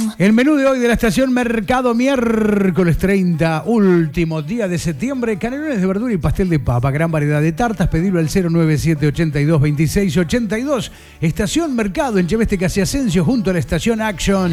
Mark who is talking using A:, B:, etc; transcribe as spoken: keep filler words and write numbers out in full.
A: El menú de hoy de la estación Mercado, miércoles treinta, último día de septiembre. Canelones de verdura y pastel de papa. Gran variedad de tartas. Pedirlo al cero nueve siete ocho dos dos seis ocho dos. Estación Mercado en Cheveste Casi Asensio, junto a la estación Action.